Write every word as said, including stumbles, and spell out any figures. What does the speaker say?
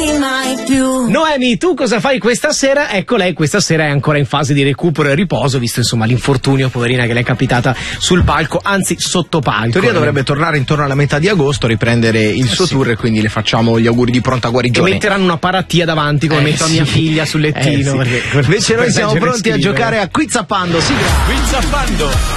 vederti mai più. Noemi, tu cosa fai questa sera? Ecco, lei questa sera è ancora in fase di recupero e riposo, visto insomma l'infortunio, poverina, che le è capitata sul palco, anzi sotto palco. In teoria dovrebbe tornare intorno alla metà di agosto, riprendere il suo sì. tour, e quindi le facciamo gli auguri di pronta guarigione. E metteranno una paratia davanti come Eh, metto a sì. mia figlia sul lettino. Eh, sì. perché- Invece noi per siamo leggere e pronti a scrivere. giocare a Quiz Appando, sigla. Quiz Appando.